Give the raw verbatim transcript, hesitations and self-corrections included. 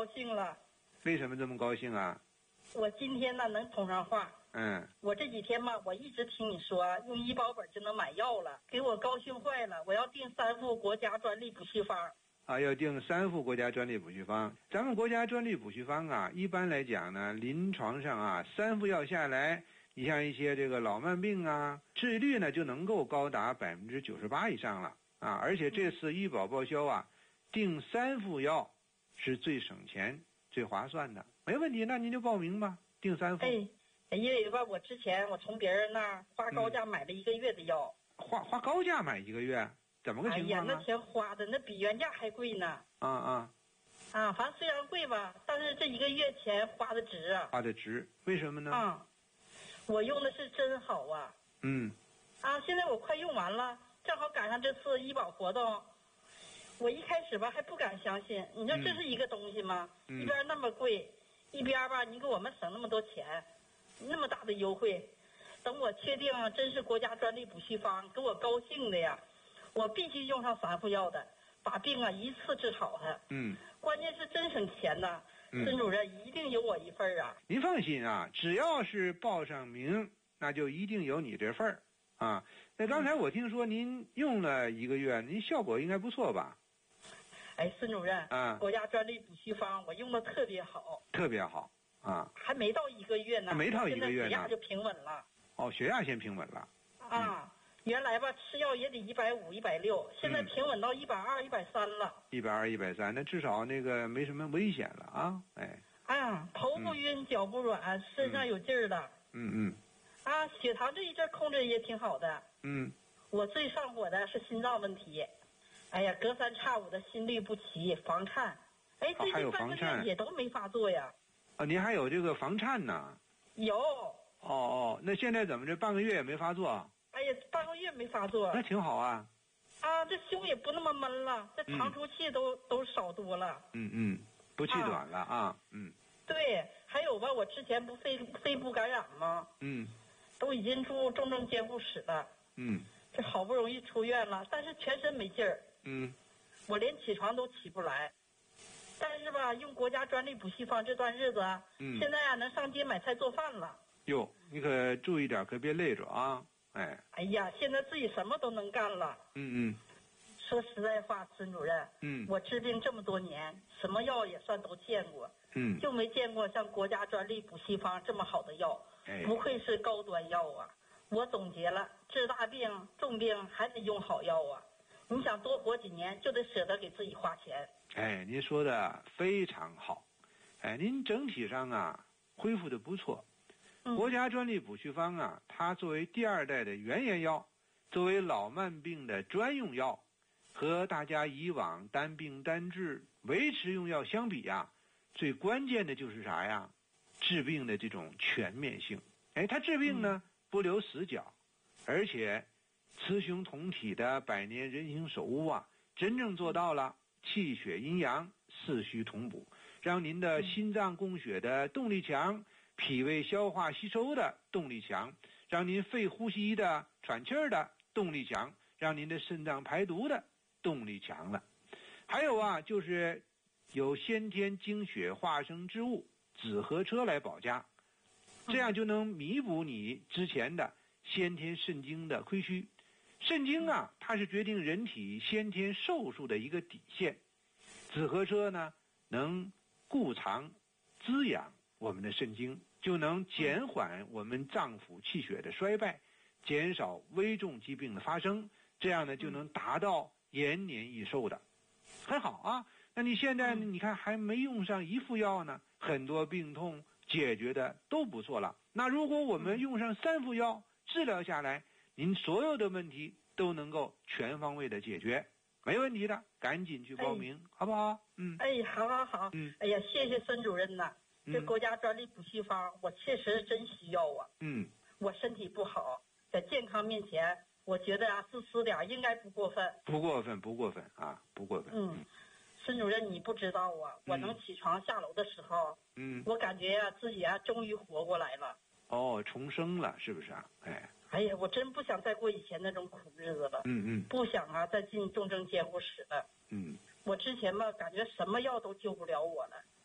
兴了。 为什么这么高兴啊？ 我今天呢能通上话。 嗯。 我这几天嘛，我一直听你说用医保本就能买药了，给我高兴坏了。我要订三副国家专利补虚方。 啊，要订三副国家专利补虚方。咱们国家专利补虚方啊，一般来讲呢，临床上啊，三副药下来，你像一些这个老慢病啊，治愈率呢就能够高达百分之九十八以上了啊。而且这次医保报销啊，订三副药是最省钱、最划算的，没问题。那您就报名吧，订三副。 哎，因为吧，我之前我从别人那儿花高价买了一个月的药。 嗯、花花高价买一个月？怎么个情况啊？ 哎呀，那钱花的那比原价还贵呢。 啊啊啊！反正虽然贵吧，但是这一个月钱花的值啊。 花的值，为什么呢？ 啊，我用的是真好啊。 嗯。 啊，现在我快用完了，正好赶上这次医保活动。我一开始吧还不敢相信，你说这是一个东西吗？嗯、一边那么贵，一边吧你给我们省那么多钱，那么大的优惠。等我确定啊，真是国家专利补虚方，给我高兴的呀！我必须用上三副药的，把病啊一次治好它。 嗯， 关键是真省钱呐，孙、嗯、主任一定有我一份啊。 您放心啊，只要是报上名，那就一定有你这份儿啊。那刚才我听说您用了一个月，您效果应该不错吧？ 哎，孙主任， 啊， 国家专利补虚方我用的特别好， 特别好啊， 还没到一个月呢， 还没到一个月呢， 血压就平稳了。 哦，血压先平稳了。 啊。嗯，原来吧吃药也得一百五、一百六，现在平稳到一百二、一百三了。 一百二、一百三，那至少那个没什么危险了啊！哎， 啊，头不晕、嗯、脚不软，身上有劲儿了。 嗯嗯。 啊，血糖这一阵控制也挺好的。 嗯。 我最上火的是心脏问题，哎呀，隔三差五的心律不齐、房颤，哎，最近半个月也都没发作呀。 啊，您还有这个房颤呢？ 有。 哦哦，那现在怎么这半个月也没发作？ 哎呀，半个月没发作， 那挺好啊。 啊，这胸也不那么闷了，这长出气都、嗯、都少多了。 嗯嗯，不气短了啊, 啊。嗯。 对，还有吧，我之前不肺肺部感染吗？ 嗯。 都已经住重症监护室了。 嗯。 这好不容易出院了，但是全身没劲儿。 嗯。 我连起床都起不来。但是吧，用国家专利补虚方这段日子，嗯，现在啊能上街买菜做饭了。 哟，你可注意点，可别累着啊！哎， 哎呀，现在自己什么都能干了。 嗯嗯。 说实在话，孙主任， 嗯， 我治病这么多年，什么药也算都见过， 嗯， 就没见过像国家专利补虚方这么好的药。 哎， 不愧是高端药啊！我总结了，治大病、重病还得用好药啊！你想多活几年，就得舍得给自己花钱。 哎，您说的非常好，哎，您整体上啊恢复的不错。国家专利补虚方啊，它作为第二代的原研药，作为老慢病的专用药，和大家以往单病单治维持用药相比啊，最关键的就是啥呀？治病的这种全面性。哎，它治病呢不留死角，而且雌雄同体的百年人形手物啊，真正做到了气血阴阳、四虚同补，让您的心脏供血的动力强，脾胃消化吸收的动力强，让您肺呼吸的喘气儿的动力强，让您的肾脏排毒的动力强了。还有啊，就是有先天精血化生之物紫河车来保家，这样就能弥补你之前的先天肾精的亏虚。肾精啊，它是决定人体先天寿数的一个底线。紫河车呢，能固藏滋养我们的肾精，就能减缓我们脏腑气血的衰败，减少危重疾病的发生，这样呢就能达到延年益寿的。很好啊，那你现在呢，你看还没用上一副药呢，很多病痛解决的都不错了。那如果我们用上三副药治疗下来，您所有的问题都能够全方位的解决，没问题的，赶紧去报名，哎、好不好？嗯， 哎，好好好，嗯，哎呀，谢谢孙主任呐，嗯、这国家专利补虚方，我确实真需要啊。 嗯， 我身体不好，在健康面前，我觉得啊，自私点应该不过分。 不过分，不过分啊，不过分。 嗯，孙主任，你不知道啊，我能起床下楼的时候， 嗯， 我感觉啊，自己啊，终于活过来了。 哦，重生了，是不是啊？哎。 哎呀，我真不想再过以前那种苦日子了。 嗯嗯。 不想啊，再进重症监护室了。 嗯。 我之前吧，感觉什么药都救不了我了。